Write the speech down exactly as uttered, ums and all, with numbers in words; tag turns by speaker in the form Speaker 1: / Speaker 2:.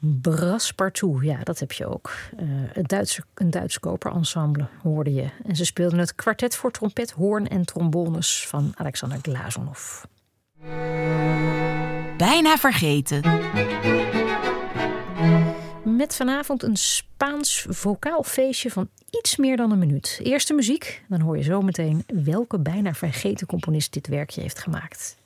Speaker 1: Braspartout, ja, dat heb je ook. Uh, een, Duitse, een Duits koperensemble hoorde je. En ze speelden het kwartet voor trompet, hoorn en trombones van Alexander Glazunov.
Speaker 2: Bijna vergeten.
Speaker 1: Met vanavond een Spaans vocaalfeestje van iets meer dan een minuut. Eerste muziek, dan hoor je zo meteen welke bijna vergeten componist dit werkje heeft gemaakt.